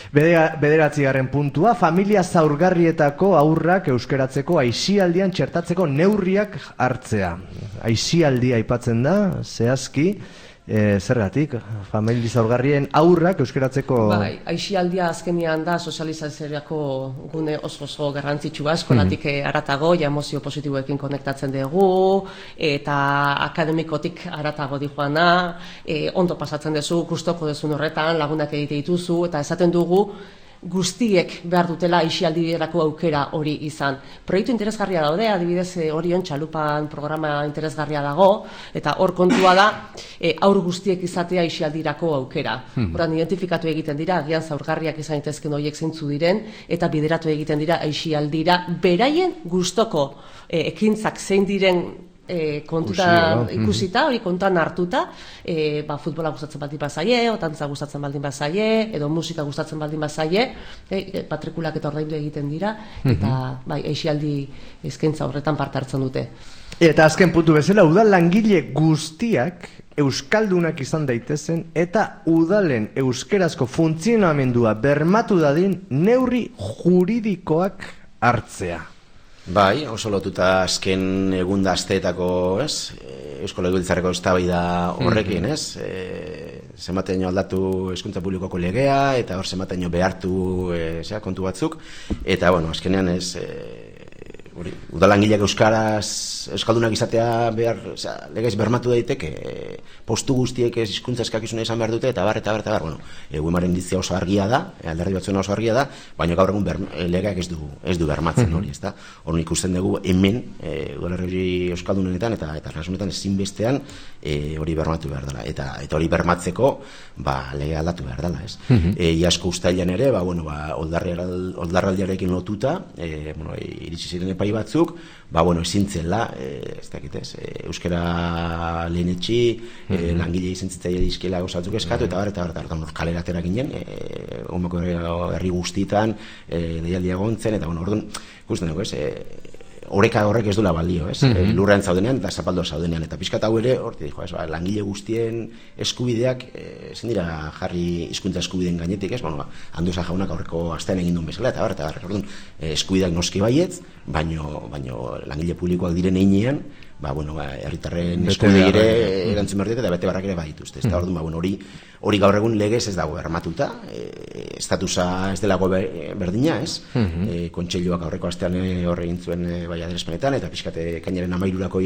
Bederatzigarren puntua, familia zaurgarrietako haurrak euskaratzeko aisialdian txertatzeko neurriak hartzea. Aisialdia aipatzen da, zehazki, zergatik, familia zaurgarrien haurrak euskaratzeko... Bai, aisialdia azkenean da sozializaziorako gune oso garrantzitsua, eskolatik haratago, ja emozio positiboekin konektatzen dugu, eta akademikotik haratago dijoana, ondo pasatzen duzu, gustoko duzun horretan, lagunak egite dituzu, eta esaten dugu, guztiek behar dutela aisialdirako aukera hori izan. Proiektu interesgarria daude, adibidez Orion Txalupan programa interesgarria dago, eta hor kontua da, haur guztiek izatea aisialdirako aukera. Horan identifikatu egiten dira, agian zaurgarriak izan daitezken horiek zeintzu diren, eta bideratu egiten dira aisialdira, beraien gustoko ekintzak zein diren kontutan ikusita, hori kontuan hartuta, futbola gustatzen baldin bazaie, otantza gustatzen baldin bazaie, edo musika gustatzen baldin bazaie, patrikulak eta ordaindu egiten dira, eta aisialdi eskaintza horretan parte hartzen dute. Eta azken puntu bezala, udal langile guztiak euskaldunak izan daitezen, eta udalen euskerazko funtzionamendua bermatu dadin neurri juridikoak hartzea. Bai, oso lotuta azken egunda asteetako, ez? Eusko Legebiltzarreko eztabaida horrekin, ez? Zenbateño aldatu hezkuntza publikoko legea, eta hor zenbateño behartu kontu batzuk, eta, bueno, azkenean, ez... Udalangileak euskaldunak izatea behar, legez bermatu daiteke, postu guztiek hizkuntza eskakizuna izan behar dute, eta bar, bueno, UEMaren dizia oso argia da, alderdi batzuen oso argia da, baina gaur egun legeak ez du bermatzen hori, ezta? Hor ikusten dugu hemen, udalerri euskaldunetan eta erlasunetan ezinbestean hori bermatu behar dela, eta hori bermatzeko, lege aldatu behar dela, ez? Iasko ustailan ere, oldarraldiarekin lotuta, iritsi ziren epai batzuk, ezin zela, ez dakit ez, euskara lehenetxi, langile izan zitzaile dizkiela gauzatzuk eskatu, eta hor kalera atera ginen, omeko herri guztietan, deialdia egontzen, eta orduan, ikusten dugu, ez, oreka horrek ez duela balio, ez? Lurrean zaudenean eta zapaldo zaudenean, eta pixkat hau ere, langile guztien eskubideak ezin dira jarri hizkuntza eskubideen gainetik, ez? Andueza jaunak aurreko astean egin duen bezala, eta orduan, eskubideak noski baietz, baino langile publikoak diren heinean, herritarren eskubide ere erantzun behar dut, eta bete barrak ere badituzte. Eta orduan, hori gaur egun legez ez dago bermatuta, estatusa ez delago berdina, ez? Kontseiluak aurreko astean horre egin zuen adierazpenetan, eta pixkat kainaren 13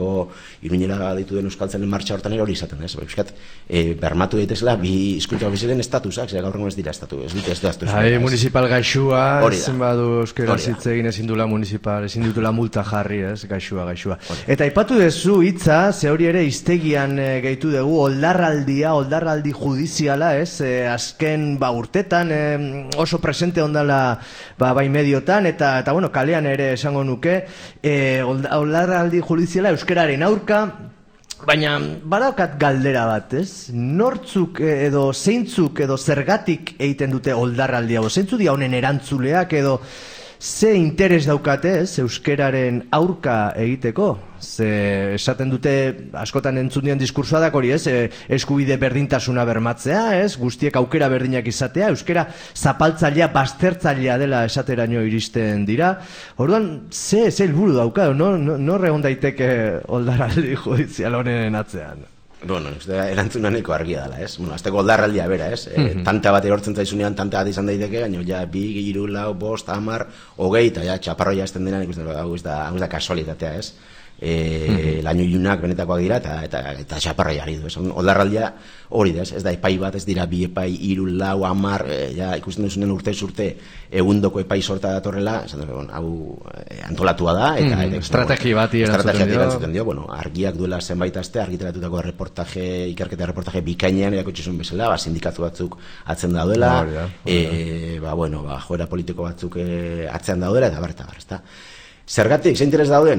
Iruñera ditu den euskaltzenen martxa hortan ere hori izaten, ez? Pixkat bermatu daitezela bi hizkuntza ofizialen estatusak, gaur egun ez dira estatu, ez dute estatu. Municipal gaixua, ezin badu euskera hitz egin ezin dula municipal, ezin dutela multa jarri, ez? Gaixua. Eta aipatu dezu hitza, ze hori ere hiztegian gehitu dugu, oldarraldi judiziala, ez? Azken urtetan oso presente ondala bai mediotan, eta kalean ere esango nuke, oldarraldi judiziala euskararen aurka, baina badaukat galdera bat, ez? Nortzuk edo zeintzuk edo zergatik egiten dute oldarraldia, zeintzu dia honen erantzuleak edo ze interes daukate, ez, euskararen aurka egiteko? Ze esaten dute, askotan entzun dian diskursoa da hori, ez, eskubide berdintasuna bermatzea, ez, guztiek aukera berdinak izatea, euskara zapaltzailea, baztertzailea dela esateraino iristen dira. Orduan, ze helburu dauka, nor egon daiteke oldarraldi judizial honen atzean? Erantzuna nahiko argia dela, ez? Azteko oldarraldia bera, ez? Tanta bat erortzen zaizunean, tanta bat izan daiteke, baina ja 2, 3, 4, 5, 10, 20, eta ja txaparroia ezten denan, ikusten hau ez da kasualitatea, ez? Laino ilunak benetakoak dira eta txaparroia ari du, ez? Oldarraldia hori da, ez da epai bat, ez dira 2 epai, 3, 4, 10, ikusten duzunen urtez urte egundoko epai sorta datorrela, hau antolatua da, eta estrategi bati erantzuten dio, argiak duela zenbait aste, argitaratutako ikerketa reportaje bikainean erakutsi zuen bezala, sindikatu batzuk atzen daudela, joera politiko batzuk atzean daudela, eta bar. Zergatik, zein interes dauden?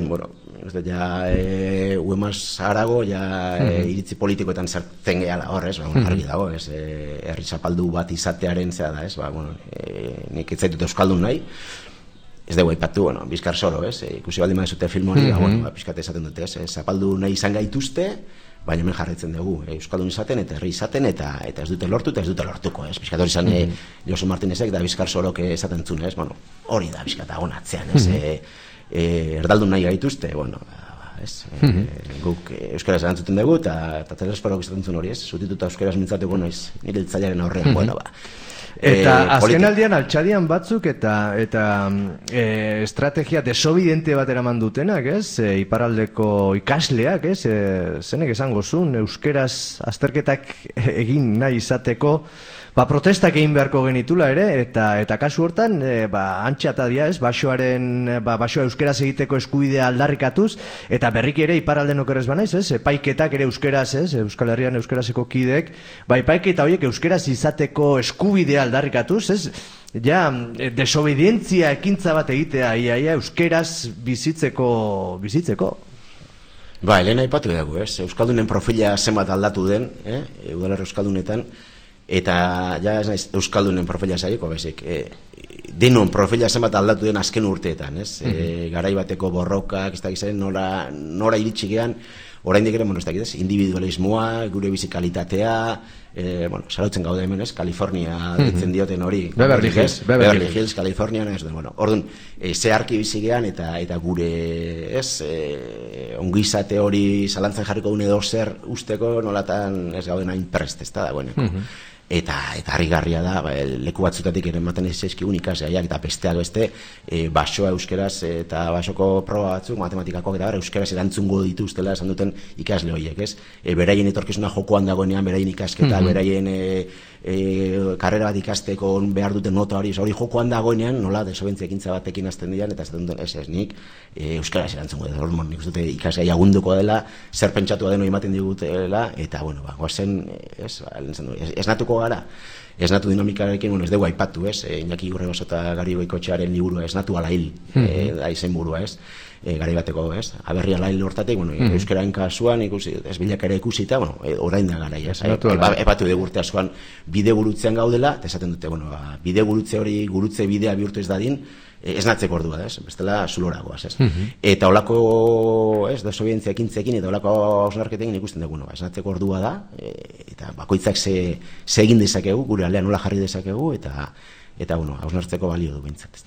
Uemaz harago, iritzi politikoetan zertzen gehala horrez, argi dago, herri zapaldu bat izatearen zera da, nik ez zaitut euskaldun nahi, ez dugu aipatu, Bizkar Soro, ikusi baldin badezute film hori, pixkat esaten dute, zapaldu nahi izan gaituzte, baina hemen jarraitzen dugu, euskaldun izaten eta herri izaten eta ez dute lortu eta ez dute lortuko, Piskat hori izan Josu Martinezek da Bizkar Sorok esaten zuen, bueno, hori da Bizkat agonatzean, erdaldun nahi gaituzte, bueno, guk euskaraz erantzuten dugu eta telesforok izaten zuen hori, zutituta euskaraz mintzatuko noiz, nire iltzailearen aurrean, bueno, Eta azken aldian altxadian batzuk eta estrategia desobidente bat eraman dutenak, iparraldeko ikasleak, zenek esango zuen, euskeraz azterketak egin nahi izateko, protestak egin beharko genitula ere, eta kasu hortan, antxata dira, basoa euskeraz egiteko eskubidea aldarrikatuz, eta berriki ere iparralden okerrez banaiz, epaiketak ere euskeraz, Euskal Herrian euskerazeko kidek, epaiketa horiek euskeraz izateko eskubidea aldarrikatuz, ja, desobedientzia ekintza bat egitea, euskeraz bizitzeko. Lehen aipatu dugu, euskaldunen profila zenbat aldatu den, udalerri euskaldunetan, eta ja ez naiz euskaldunen profila zaiko, bezik, denon profila zenbat aldatu den azken urteetan, garai bateko borrokak, ez da gizaren nora iritsi gean, oraindik ere, individualismoa, gure bizikalitatea, sarautzen gaude hemen, Kalifornia ditzen dioten hori, Beverly Hills, Kalifornian, orduan, zeharki bizi gean, eta gure, ongizate hori zalantzan jarriko dune edo zer usteko nolatan ez gauden hain prest, ez da dagoeneko. Eta harrigarria da, leku batzutatik ere ematen ezkezkigun ikasgaiak eta besteak beste, basoa euskeraz eta basoko proba batzuk, matematikakoak eta euskeraz erantzungo dituztela esan duten ikasle horiek, beraien etorkizuna jokoan dagoenean, beraien ikasketa, beraien karrera bat ikasteko behar duten nota hori jokoan dagoenean, nola desobentzia ekintza batekin hasten dian, eta ez duten nik euskaraz erantzungo dut, nik uste dute ikasgai agunduko dela, zer pentsatu adeno ematen digutela, eta goazen, ez natuko gara, ez natu dinamikarekin, ez dugu aipatu, Iñaki Gurregoso eta Gari Goikotxearen liburua, ez natu ala hil, da izen burua, garai bateko, aberri ala hil hortatik, euskarain kasuan, ez bilak ere ikusita, orain da gara, epatu dugu urte askoan bide gurutzean gaudela, eta esaten dute, bide gurutze hori, gurutze bidea bihurtu ez dadin, ez natzeko ordua, bestela zuloragoaz, eta olako, desobedientzia ekintzekin, eta olako hausnarketekin ikusten dugu, ez natzeko ordua da, eta bakoitzak ze egin dezakegu, gure aldean nola jarri dezakegu, eta hausnartzeko balio du bintzat.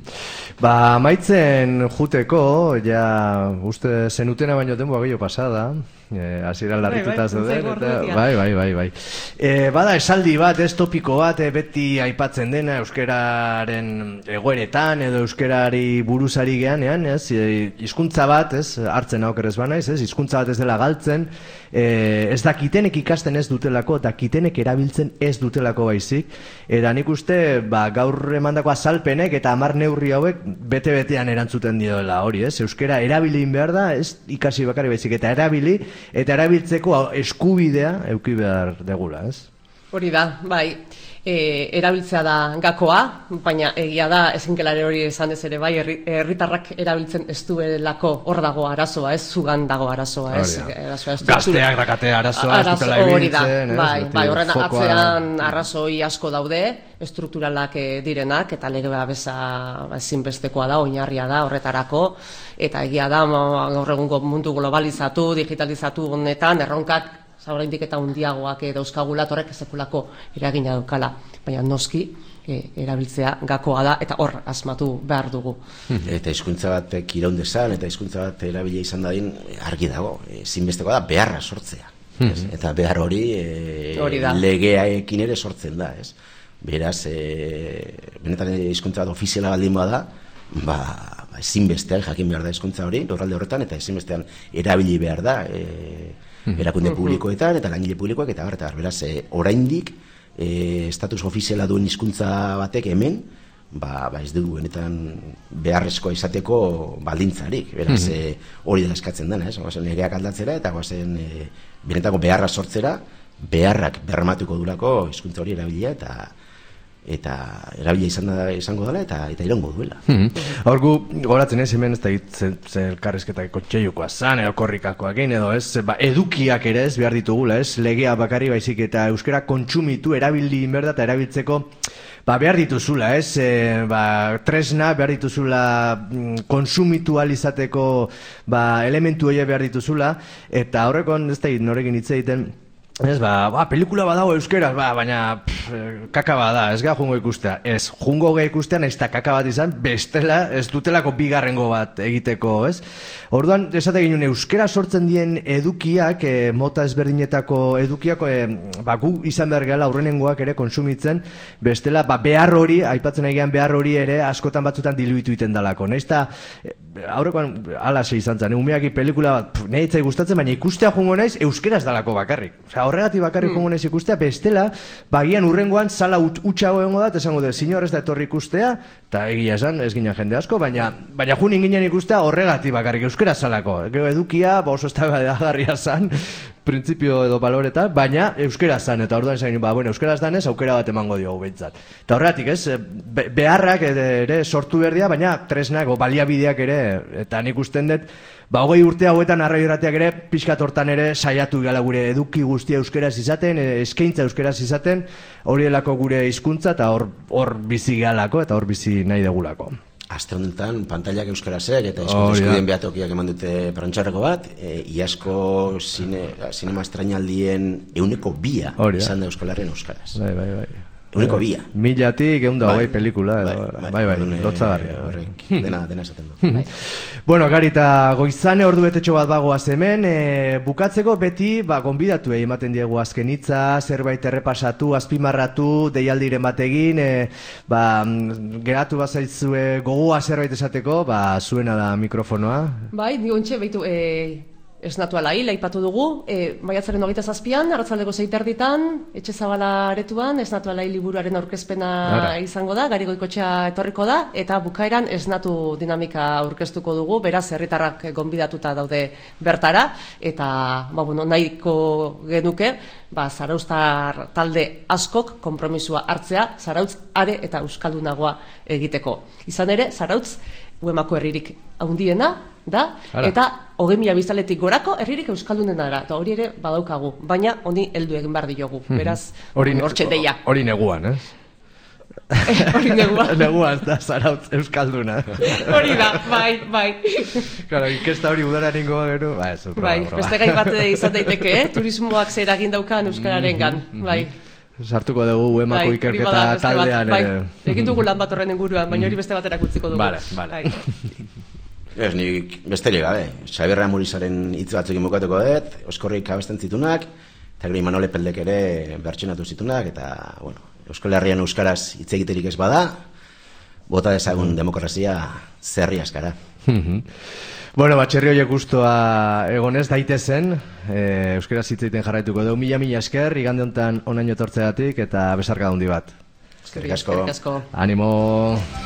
Maitzen juteko, ja, uste zenutena baino denboa gehiago pasada, hasieran larrituta zeuden, bai. Bada esaldi bat, topiko bat, beti aipatzen dena euskeraren egoeretan edo euskerari buruzari geanean, hizkuntza bat, hartzen aukerrez banaiz, hizkuntza bat ez dela galtzen, ez dakitenek ikasten ez dutelako, dakitenek erabiltzen ez dutelako baizik, eta nik uste, gaur emandako azalpenek eta 10 neurri hauek bete-betean erantzuten dioela hori, euskera erabilin behar da, ez ikasi bakari baizik, eta erabili, eta erabiltzeko eskubidea eduki behar degula, Hori da, bai, erabiltzea da gakoa, baina egia da ezinkelare hori esan ez ere, bai, herritarrak erabiltzen ez duelako hor dago arazoa, zugan dago arazoa, Gazteak dakate arazoa ez dutela ibiltzen, bai, horren atzean arrazoi asko daude, estrukturalak direnak, eta lege babesa ezinbestekoa da, oinarria da horretarako, eta egia da gaur egungo mundu globalizatu, digitalizatu honetan, erronkak oraindik eta handiagoak dauzkagula, horrek sekulako eragina daukala, baina noski erabiltzea gakoa da, eta hor asmatu behar dugu. Eta hizkuntza batek iraun dezan, eta hizkuntza bat erabilia izan dadin, argi dago, ezinbestekoa da beharra sortzea. Eta behar hori legeaekin ere sortzen da, Beraz, benetan hizkuntza bat ofiziala baldin bada, ezinbestean jakin behar da hizkuntza hori, lurralde horretan, eta ezinbestean erabili behar da, erakunde publikoetan eta langile publikoak eta beraz, oraindik estatus ofiziala duen hizkuntza batek hemen, ez dugu benetan beharrezkoa izateko baldintzarik, beraz, hori da eskatzen dena, goazen legeak aldatzera eta goazen benetako beharra sortzera, beharrak bermatuko durako hizkuntza hori erabilia, eta eta erabila izango dela eta irango duela. Horgu, goratzen ez hemen ez da elkarrizketako txeiukoa zan, edo korrikakoak egin, edo ez, edukiak ere ez behar ditugula, ez, legea bakari baizik eta euskara kontsumitu, erabildi inberda eta erabiltzeko behar dituzula, ez, tresna behar dituzula konsumitu alizateko elementu horiek behar dituzula, eta horrekon ez da norekin hitz egiten, ez, pelikula badago euskeraz, baina kaka bada, ez gara jungo ikustea. Ez, jungo gehi ikustea nahiz eta kaka bat izan, bestela ez dutelako bigarrengo bat egiteko, ez? Orduan, esate ginen, euskera sortzen dien edukiak, mota ezberdinetako edukiak, gu izan behar gala aurrenengoak ere konsumitzen, bestela, behar hori, aipatzen egian behar hori ere, askotan batzutan diluitu iten dalako. Nahiz eta, aurrekoan, alase izan zen, umeaki pelikula bat, nahi itzai gustatzen, baina ikustea jungo naiz, euskeraz dalako bakarrik. Horregatik bakarrik jungo naiz ikustea, bestela, bagian urrengoan sala utxago egongo da, esango dut, sinor ez da etorri ikustea, eta egia esan, ez ginen jende asko, baina junin ginen ikustea horregatik bakarrik, euskera salako. Edukia, oso ez da garria zan, printzipio edo baloretan, baina euskera zan, eta orduan esan, euskera zanez, aukera bat emango diogu behintzat. Eta horregatik, ez, beharrak ere sortu berdia, baina tresnak, baliabideak ere, eta nik usten dut, 20 urte hauetan arrai irratiak ere, pixkat hortan ere saiatu gala gure eduki guztia euskeraz izaten, eskaintza euskeraz izaten, hori delako gure hizkuntza eta hor bizi galako eta hor bizi nahi degulako. Aste honetan, pantailak euskarazek eta eskudien behatokiak eman dute prantxarreko bat, iasko sinema estrainaldien 102 izan da Euskal Herrian euskaraz. Bai. Uneko bia. 1000-tik 120 pelikula, bai, lotzagarria. Dena esaten du. Bueno, Garita, goizane ordu betetxo bat bagoaz hemen, bukatzeko beti, gonbidatu ematen diegu azken hitza, zerbait errepasatu, azpimarratu, deialdiren bategin, geratu bazaitzue gogoa zerbait esateko, zuena da mikrofonoa. Bai, diontxe, behitu, esnatuala hil, aipatu dugu, maiatzaren 27an, arratzaldeko 6:00 etxe zabala aretuan, esnatuala hil liburuaren aurkezpena izango da, Gari Goikotxea etorriko da, eta bukaeran esnatu dinamika aurkeztuko dugu, beraz herritarrak gonbidatuta daude bertara, eta nahiko genuke, zarauztar talde askok konpromisua hartzea, Zarautz are eta euskaldunagoa egiteko. Izan ere, Zarautz Uemako herririk handiena da, eta 20.000 biztanletik gorako herririk euskaldunena da, eta hori ere badaukagu, baina honi heldu egin behar diogu, beraz, hortxe deia. Hori neguan, ez? Hori neguan. Neguan, da, Zarautz euskalduna. Hori da, bai. Claro, inkesta hori udara ningoa gero, beste gai bat izan daiteke, turismoak zer egin daukan euskararen gan, bai. Sartuko dugu Uemako ikerketa taldean. Egin dugu lan bat horren inguruan, baina hori beste baterak utziko dugu. Vale. Ez, nik besterik gabe. Xabierra Murizaren hitz batzuk bukatuko dut, Oskorrik abesten zitunak, eta gero Imanol Epeldek ere bertsionatu zitunak, eta, Euskal Herrian euskaraz hitz egiterik ez bada, bota dezagun demokrazia zerri askara. Txerri horiek guztua egonez daitezen, euskaraz hitz egiten jarraituko dugu, mila esker, igande honetan onaino etortzeatik, eta besarka handi bat. Eskerrik asko. Animo.